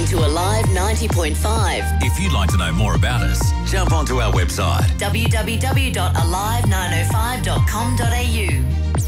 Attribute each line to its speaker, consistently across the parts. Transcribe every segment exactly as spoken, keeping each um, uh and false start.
Speaker 1: listening to Alive ninety point five.
Speaker 2: If you'd like to know more about us, jump onto our website
Speaker 1: w w w dot alive nine oh five dot com dot a u.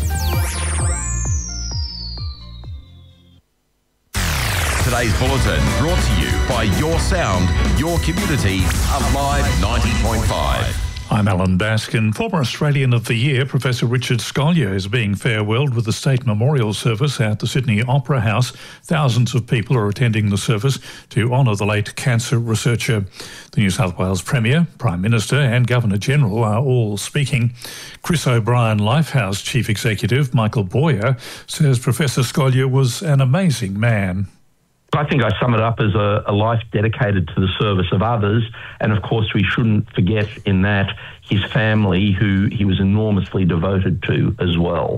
Speaker 2: Today's bulletin brought to you by Your Sound, Your Community, Alive ninety point five.
Speaker 3: I'm Alan Baskin. Former Australian of the Year, Professor Richard Scolyer, is being farewelled with the state memorial service at the Sydney Opera House. Thousands of people are attending the service to honour the late cancer researcher. The New South Wales Premier, Prime Minister and Governor-General are all speaking. Chris O'Brien Lifehouse Chief Executive Michael Boyer says Professor Scolyer was an amazing man.
Speaker 4: I think I sum it up as a, a life dedicated to the service of others. And of course, we shouldn't forget in that his family, who he was enormously devoted to as well.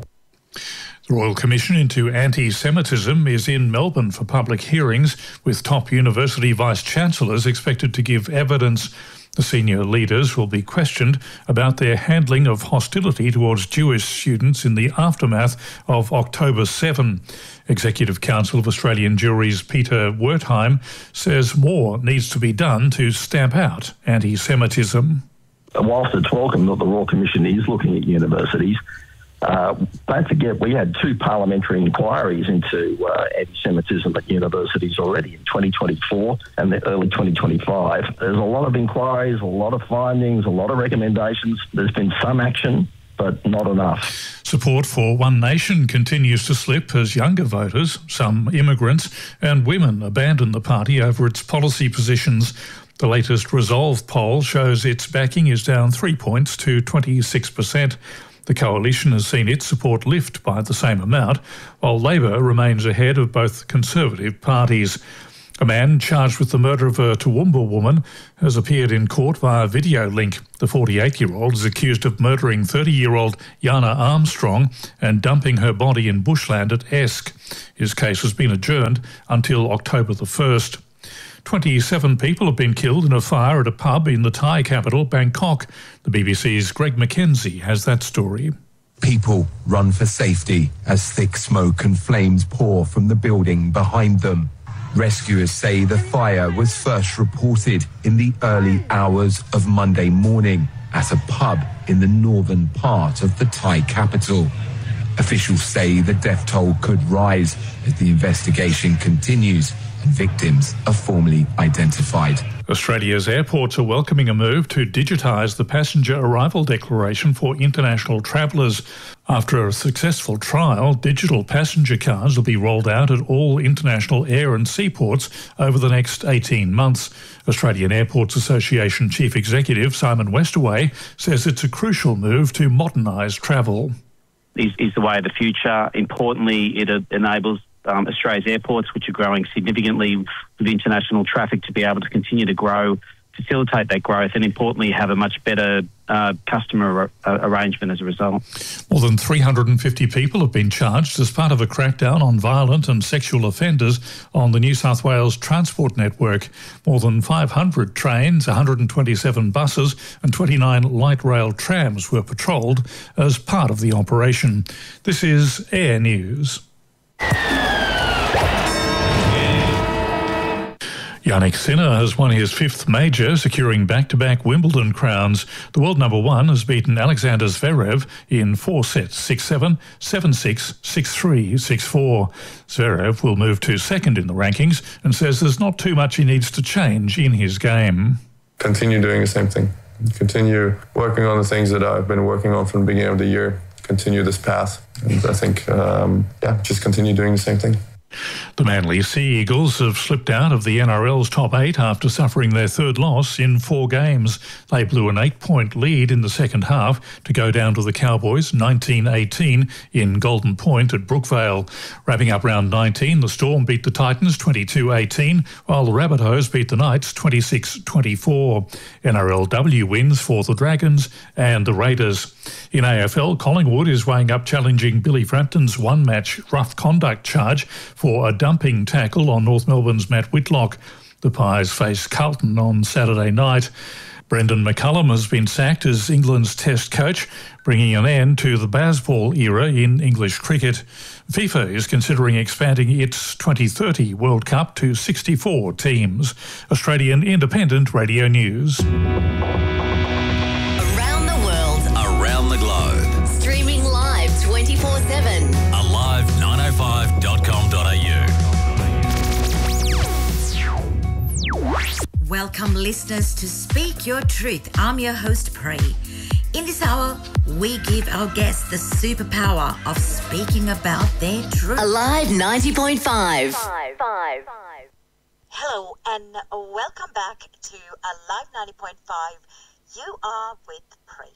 Speaker 3: The Royal Commission into Anti-Semitism is in Melbourne for public hearings, with top university vice-chancellors expected to give evidence. The senior leaders will be questioned about their handling of hostility towards Jewish students in the aftermath of October seventh. Executive Council of Australian Juries Peter Wertheim says more needs to be done to stamp out anti-Semitism.
Speaker 5: Whilst it's welcome that the Royal Commission is looking at universities, uh, don't forget we had two parliamentary inquiries into uh, anti-Semitism at universities already in twenty twenty-four and the early twenty twenty-five. There's a lot of inquiries, a lot of findings, a lot of recommendations. There's been some action, but not enough.
Speaker 3: Support for One Nation continues to slip as younger voters, some immigrants and women abandon the party over its policy positions. The latest Resolve poll shows its backing is down three points to twenty-six percent. The coalition has seen its support lift by the same amount, while Labor remains ahead of both Conservative parties. A man charged with the murder of a Toowoomba woman has appeared in court via video link. The forty-eight-year-old is accused of murdering thirty-year-old Yana Armstrong and dumping her body in bushland at Esk. His case has been adjourned until October the first. twenty-seven people have been killed in a fire at a pub in the Thai capital, Bangkok. The B B C's Greg McKenzie has that story.
Speaker 6: People run for safety as thick smoke and flames pour from the building behind them. Rescuers say the fire was first reported in the early hours of Monday morning at a pub in the northern part of the Thai capital. Officials say the death toll could rise as the investigation continues and victims are formally identified.
Speaker 3: Australia's airports are welcoming a move to digitise the passenger arrival declaration for international travellers. After a successful trial, digital passenger cards will be rolled out at all international air and seaports over the next eighteen months. Australian Airports Association Chief Executive Simon Westaway says it's a crucial move to modernise travel.
Speaker 7: Is, is the way of the future. Importantly, it enables Um, Australia's airports, which are growing significantly with international traffic, to be able to continue to grow, facilitate that growth, and importantly have a much better uh, customer uh, arrangement as a result.
Speaker 3: More than three hundred fifty people have been charged as part of a crackdown on violent and sexual offenders on the New South Wales Transport Network. More than five hundred trains, one hundred twenty-seven buses and twenty-nine light rail trams were patrolled as part of the operation. This is Air News. Yannick Sinner has won his fifth major, securing back-to-back Wimbledon crowns. The world number one has beaten Alexander Zverev in four sets, six seven, seven six, six three, six four. Zverev will move to second in the rankings and says there's not too much he needs to change in his game.
Speaker 8: Continue doing the same thing. Continue working on the things that I've been working on from the beginning of the year. Continue this path. And I think, um, yeah, just continue doing the same thing.
Speaker 3: The Manly Sea Eagles have slipped out of the N R L's top eight after suffering their third loss in four games. They blew an eight-point lead in the second half to go down to the Cowboys nineteen eighteen in Golden Point at Brookvale. Wrapping up round nineteen, the Storm beat the Titans twenty-two eighteen, while the Rabbitohs beat the Knights twenty-six twenty-four. N R L W wins for the Dragons and the Raiders. In A F L, Collingwood is weighing up challenging Billy Frampton's one-match rough conduct charge for a dumping tackle on North Melbourne's Matt Whitlock. The Pies face Carlton on Saturday night. Brendan McCullum has been sacked as England's Test coach, bringing an end to the Bazball era in English cricket. FIFA is considering expanding its twenty thirty World Cup to sixty-four teams. Australian Independent Radio News.
Speaker 1: Around the world,
Speaker 2: Around the globe.
Speaker 1: streaming live twenty-four seven.
Speaker 2: alive nine oh five dot com dot a u.
Speaker 9: Welcome, listeners, to Speak Your Truth. I'm your host, Pri. In this hour, we give our guests the superpower of speaking about their truth.
Speaker 1: Alive ninety point five.
Speaker 9: Hello, and welcome back to Alive ninety point five. You are with Pri.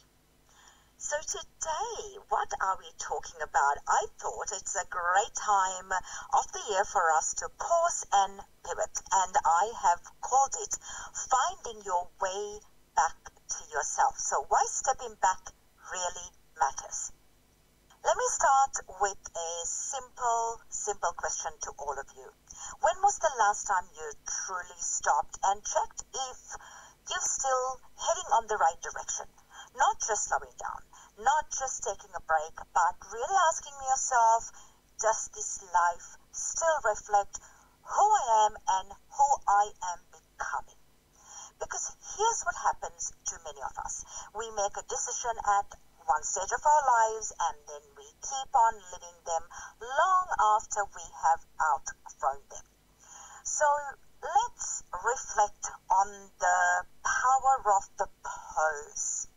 Speaker 9: So today, what are we talking about? I thought it's a great time of the year for us to pause and pivot, and I have called it Finding Your Way Back to Yourself. So why stepping back really matters. Let me start with a simple, simple question to all of you. When was the last time you truly stopped and checked if you're still heading on the right direction? Not just slowing down, not just taking a break, but really asking yourself, does this life still reflect who I am and who I am becoming? Because here's what happens to many of us. We make a decision at one stage of our lives and then we keep on living them long after we have outgrown them. So let's reflect on the power of the pause.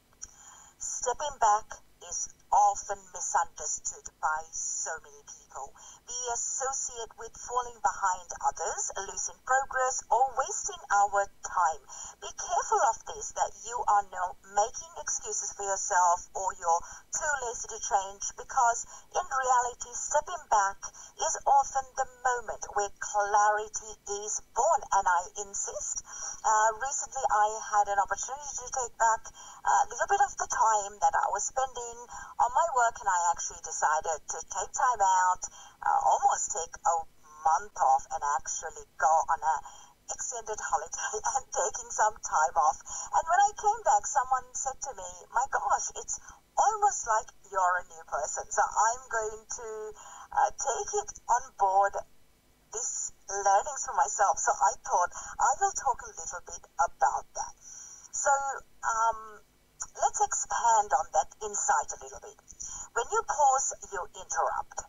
Speaker 9: Stepping back is often misunderstood by so many people. We associate with falling behind others, losing progress, or wasting our time. Be careful of this, that you are not making excuses for yourself or you're too lazy to change, because in reality, stepping back is often the moment where clarity is born. And I insist, uh, recently I had an opportunity to take back a little bit of the time that I was spending on my work, and I actually decided to take time out, uh, almost take a month off and actually go on a extended holiday and taking some time off. And when I came back, someone said to me, my gosh, it's almost like you're a new person. So I'm going to uh, take it on board, this learnings for myself. So I thought I will talk a little bit about that. So um, let's expand on that insight a little bit. When you pause, you interrupt.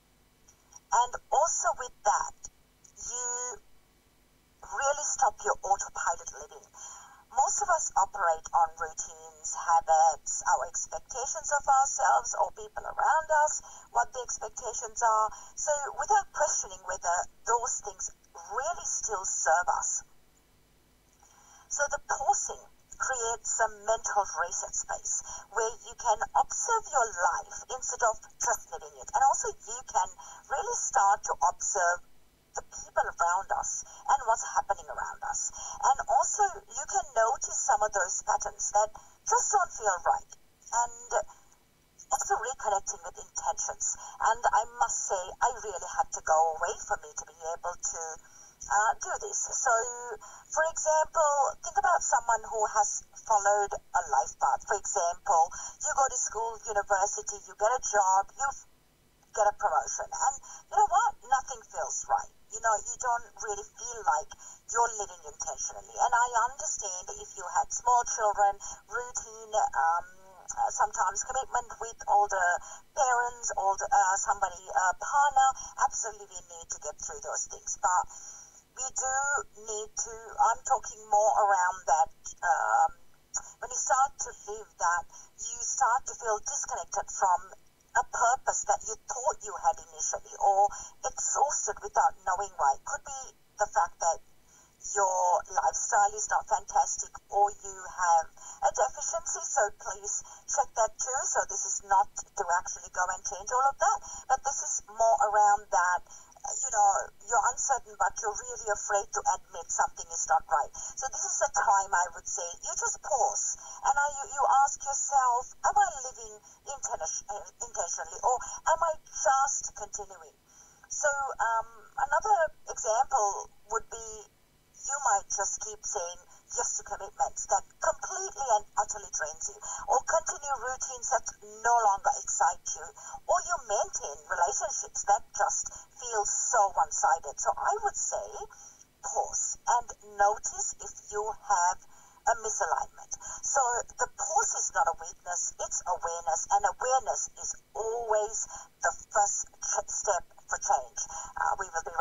Speaker 9: And also with that, you really stop your autopilot living. Most of us operate on routines, habits, our expectations of ourselves or people around us, what the expectations are. So without questioning whether those things really still serve us. So the pausing creates a mental reset space where you can observe your life instead of just living it. And also you can really start to observe the people around us and what's happening around us. And also you can notice some of those patterns that just don't feel right. And also reconnecting with intentions. And I must say, I really had to go away for me to be able to uh, do this. So, for example, think about someone who has followed a life path. For example, you go to school, university, you get a job, you get a promotion. And you know what? Nothing feels right. You know, you don't really feel like you're living intentionally. And I understand if you had small children, routine, um, uh, sometimes commitment with older parents, older, uh, somebody, uh, partner, absolutely we need to get through those things. But we do need to, I'm talking more around that, um, when you start to live that, you start to feel disconnected from a purpose that you thought you had initially, or exhausted without knowing why. It could be the fact that your lifestyle is not fantastic, or you have a deficiency, so please check that too. So this is not to actually go and change all of that, but this is more around that, you know, you're uncertain, but you're really afraid to admit something is not right. So this is a time, I would say, you just pause and I, you, you ask yourself, am I living inten- intentionally, or am I just continuing? So um, another example would be, you might just keep saying yes to commitments that completely and utterly drains you, or continue routines that no longer excite you, or you maintain relationships that just feel so one-sided. So I would say pause and notice if you have a misalignment. So the pause is not a weakness, it's awareness, and awareness is always the first ch- step for change. Uh, we will be